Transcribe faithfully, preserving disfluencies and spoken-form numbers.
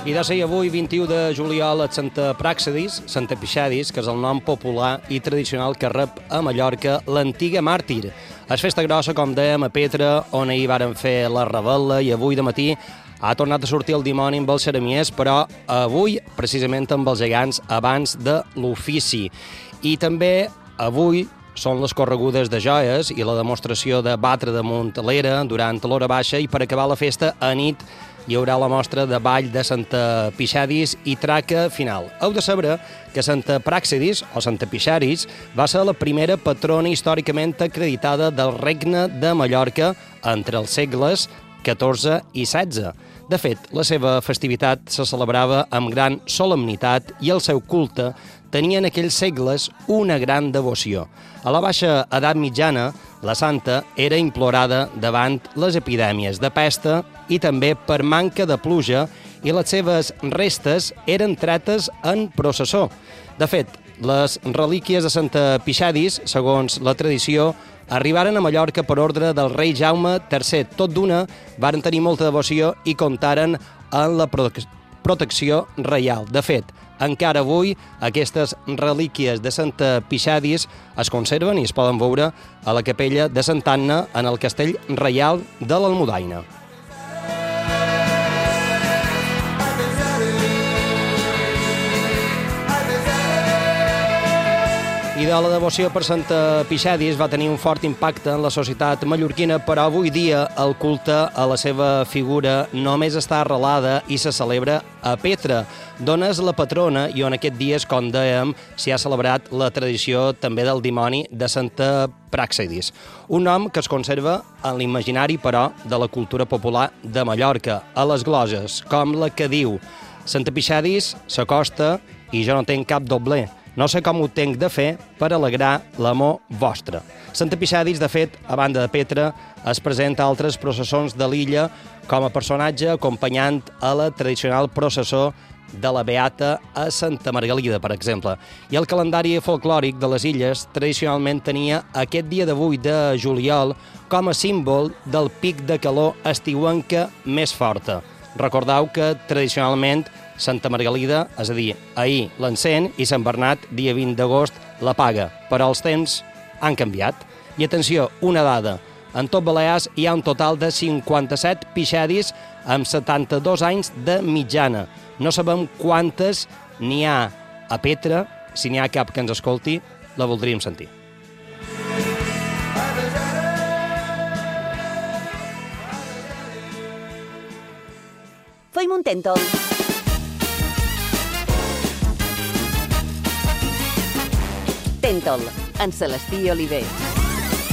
I de ser avui, vint-i-u de juliol, a Santa Pràxedis, Santa Pixàdis, que és el nom popular i tradicional que rep a Mallorca l'antiga màrtir. És festa grossa, com dèiem, a Petra, on ahir varen fer la revetlla, i avui de matí ha tornat a sortir el dimoni amb els xeremiers, però avui, precisament amb els gegants, abans de l'ofici. I també avui són les corregudes de joies i la demostració de batre damunt l'era durant l'hora baixa, i per acabar la festa, a nit, hi haurà la mostra de ball de Santa Pixàdis i traca final. Heu de saber que Santa Pràxedis, o Santa Pixàdis, va ser la primera patrona històricament acreditada del Regne de Mallorca entre els segles catorze i setze. De fet, la seva festivitat se celebrava amb gran solemnitat i el seu culte tenia en aquells segles una gran devoció. A la baixa edat mitjana, la santa era implorada davant les epidèmies de pesta i també per manca de pluja, i les seves restes eren tretes en processó. De fet, les relíquies de Santa Pixàdis, segons la tradició, arribaren a Mallorca per ordre del rei Jaume tercer. Tot d'una, varen tenir molta devoció i comptaren en la protecció reial. De fet, encara avui aquestes relíquies de Santa Pixàdis es conserven i es poden veure a la capella de Santa Anna en el castell reial de l'Almudaina. I de la devoció per Santa Pixàdis va tenir un fort impacte en la societat mallorquina, però avui dia el culte a la seva figura només està arrelada i se celebra a Petra, d'on és la patrona i on aquest dies, com dèiem, s'hi ha celebrat la tradició també del dimoni de Santa Pràxedis. Un nom que es conserva en l'imaginari, però, de la cultura popular de Mallorca, a les gloses, com la que diu: Santa Pixàdis s'acosta i jo no tenc cap dobler. No sé com ho tenc de fer per alegrar l'amor vostre. Santa Pixàdis, de fet, a banda de Petra, es presenta a altres processons de l'illa com a personatge acompanyant a la tradicional processó de la Beata a Santa Margalida, per exemple. I el calendari folclòric de les illes tradicionalment tenia aquest dia d'avui de juliol com a símbol del pic de calor estiuenca més forta. Recordeu que tradicionalment Santa Margalida, és a dir, ahir l'encén, i Sant Bernat, dia vint d'agost, l'apaga. Però els temps han canviat. I atenció, una dada. En tot Balears hi ha un total de cinquanta-set pixàdis amb setanta-dos anys de mitjana. No sabem quantes n'hi ha a Petra. Si n'hi ha cap que ens escolti, la voldríem sentir. Feim un tèntol. Tèntol, en Celestí Oliver.